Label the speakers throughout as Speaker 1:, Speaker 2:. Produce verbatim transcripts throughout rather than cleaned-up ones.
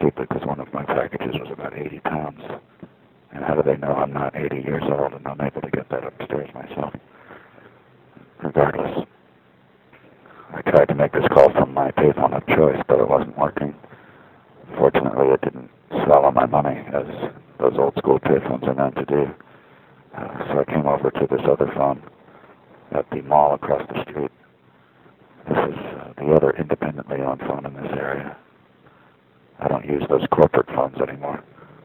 Speaker 1: stupid because one of my packages was about eighty pounds. And how do they know I'm not eighty years old and I'm able to get that upstairs myself? Regardless, I tried to make this call from my payphone of choice, but it wasn't working. Fortunately, it didn't swallow my money, as those old-school payphones are meant to do. Uh, so I came over to this other phone at the mall across the street. This is uh, the other independently owned phone in this area. I don't use those corporate phones anymore.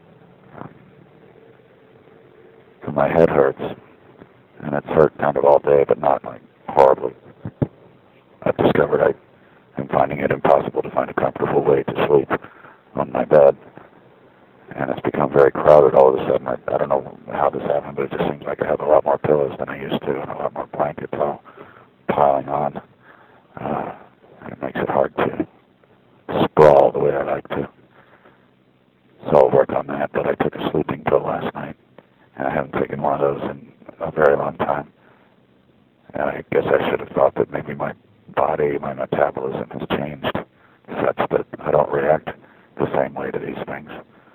Speaker 1: So my head hurts, and it's hurt kind of all day, but not like horribly. I've discovered I am finding it impossible to find a comfortable way to sleep on my bed, and it's become very crowded all of a sudden. I, I don't know how this happened, but it just seems like I have a lot more pillows than I used to, and a lot more blankets all piling on. Uh, and it makes it hard to sprawl the way I like to. So I'll work on that, but I took a sleeping pill last night, and I haven't taken one of those in a very long time. And I guess I should have thought that maybe my body, my metabolism has changed such that I don't react the same way to these things.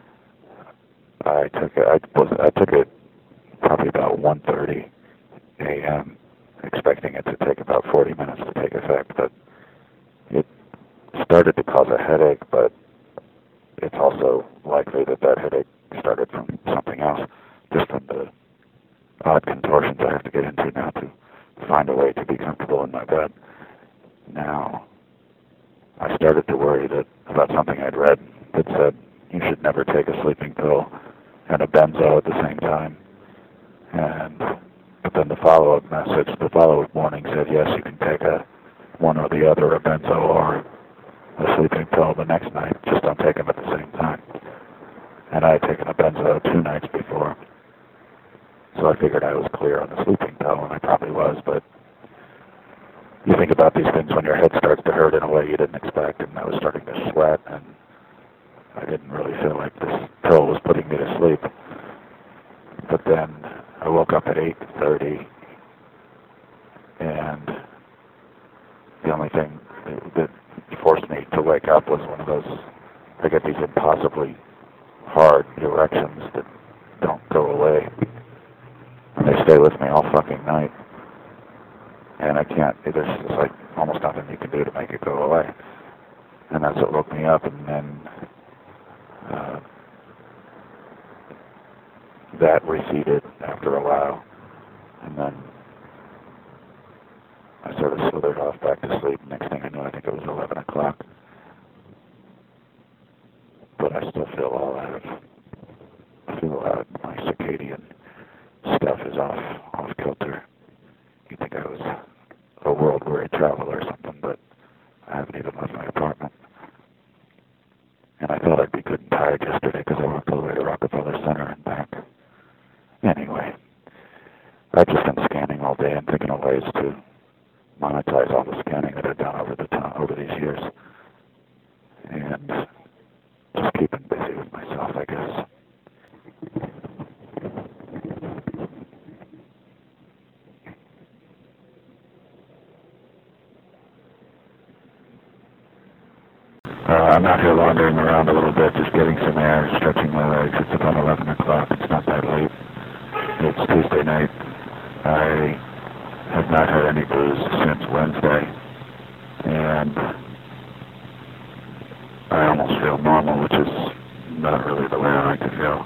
Speaker 1: I took it, I was, I took it probably about one thirty a m, expecting it to take about forty minutes to take effect, but it started to cause a headache, but it's also likely that that headache started from something else, just from the odd contortions I have to get into now to find a way to be comfortable in my bed. Now, I started to worry that about something I'd read that said you should never take a sleeping pill and a benzo at the same time. And but then the follow-up message, the follow-up warning said, yes, you can take a one or the other, a benzo or a sleeping pill the next night. Just don't take them at the same time. And I had taken a benzo two nights before. So I figured I was clear on the sleeping pill, and I probably was, but you think about these things when your head starts to hurt in a way you didn't expect, and I was starting to sweat, and I didn't really feel like this pill was putting me to sleep. But then I woke up at eight thirty, and the only thing that forced me to wake up was one of those, I get these impossibly hard erections that don't go away. And they stay with me all fucking night. And I can't, there's just like almost nothing you can do to make it go away. And that's what woke me up, and then uh, that receded after a while. And then I sort of slithered off back to sleep. Next thing I knew, I think it was eleven o'clock. But I still feel all out of, I feel out of my circadian stuff is off, off kilter. You think I was a world-weary traveler or something, but I haven't even left my apartment. And I thought I'd be good and tired yesterday because I walked all the way to Rockefeller Center and back. Anyway, I've just been scanning all day and thinking of ways to monetize all the scanning that I've done over the time, over these years. And just keeping busy with myself, I guess. Uh, I'm out here wandering around a little bit, just getting some air, stretching my legs. It's about eleven o'clock. It's not that late. It's Tuesday night. I have not had any booze since Wednesday, and I almost feel normal, which is not really the way I like to feel.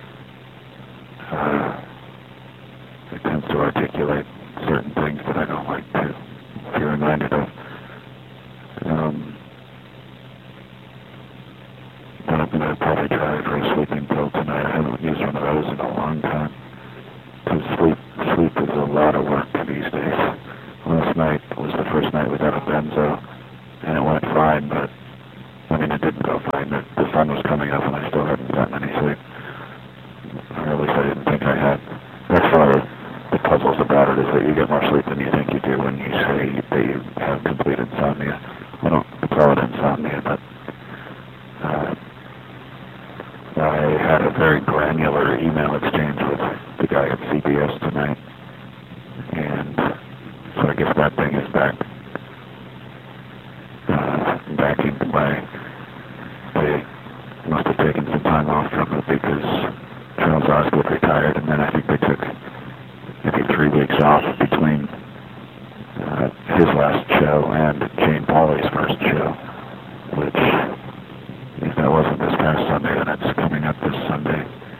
Speaker 1: Uh, it tends to articulate certain things that I don't like to be reminded of. Um, But I'm going to probably try for a sleeping pill tonight. I haven't used one of those in a long time. Because sleep, sleep is a lot of work these days. Last night was the first night without a benzo, and it went fine, but, I mean, it didn't go fine. The, the sun was coming up, and I still hadn't gotten any sleep. Or at least I didn't think I had. That's one of the, the puzzles about it, is that you get more sleep than you think you do when you say that you have complete insomnia. I don't call it insomnia, but uh, I had a very granular email exchange with the guy at C B S tonight, and so I guess that thing is back, uh, back into my, they must because Charles Osgood retired, and then I think they took maybe three weeks off between uh, his last show and Jane Pauley's first show, which, if that wasn't this past Sunday, then it's coming up this Sunday.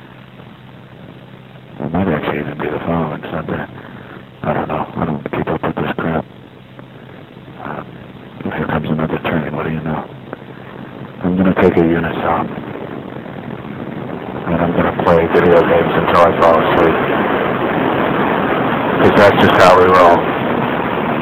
Speaker 1: It might actually even be the following Sunday. I don't know. I don't keep up with this crap. Uh, here comes another train. What do you know? I'm going to take a Unisom. And I'm going to play video games until I fall asleep. Because that's just how we roll.